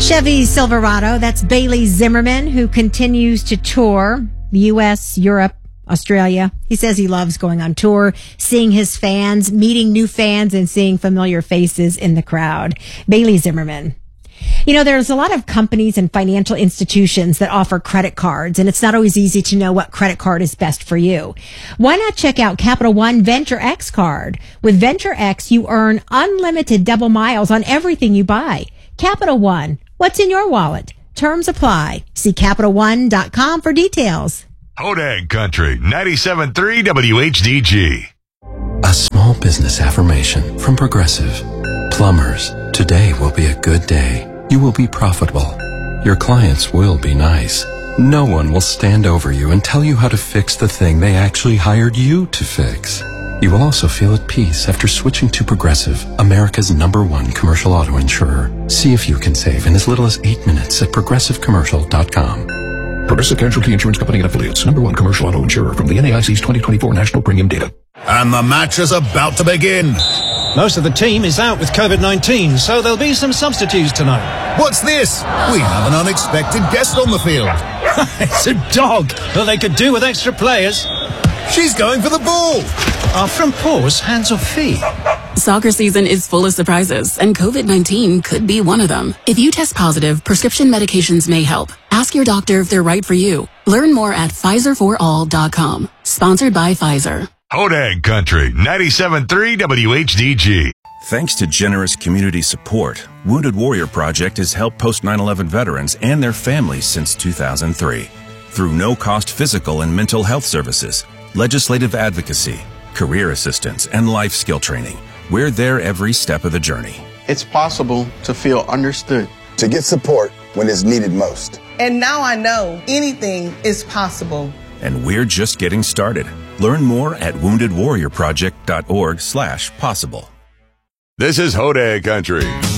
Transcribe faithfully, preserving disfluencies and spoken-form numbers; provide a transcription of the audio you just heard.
Chevy Silverado, that's Bailey Zimmerman, who continues to tour the U S, Europe, Australia. He says he loves going on tour, seeing his fans, meeting new fans, and seeing familiar faces in the crowd. Bailey Zimmerman. You know, there's a lot of companies and financial institutions that offer credit cards, and it's not always easy to know what credit card is best for you. Why not check out Capital One Venture X card? With Venture X, you earn unlimited double miles on everything you buy. Capital One, what's in your wallet? Terms apply. See Capital One dot com for details. Hodag Country, ninety-seven point three W H D G. A small business affirmation from Progressive. Plumbers, today will be a good day. You will be profitable. Your clients will be nice. No one will stand over you and tell you how to fix the thing they actually hired you to fix. You will also feel at peace after switching to Progressive, America's number one commercial auto insurer. See if you can save in as little as eight minutes at progressive commercial dot com. Progressive Casualty Insurance Company and Affiliates. Number one commercial auto insurer from the N A I C's twenty twenty-four National Premium Data. And the match is about to begin. Most of the team is out with COVID nineteen, so there'll be some substitutes tonight. What's this? We have an unexpected guest on the field. It's a dog. Well, they could do with extra players. She's going for the ball. Are front paws hands or feet? Soccer season is full of surprises, and COVID nineteen could be one of them. If you test positive, prescription medications may help. Ask your doctor if they're right for you. Learn more at Pfizer for all dot com. Sponsored by Pfizer. Hodag Country, ninety-seven point three W H D G. Thanks to generous community support, Wounded Warrior Project has helped post nine eleven veterans and their families since two thousand three. Through no-cost physical and mental health services, legislative advocacy, career assistance, and life skill training, we're there every step of the journey. It's possible to feel understood. To get support when it's needed most. And now I know anything is possible. And we're just getting started. Learn more at wounded warrior project dot org slash possible. This is Hodag Country.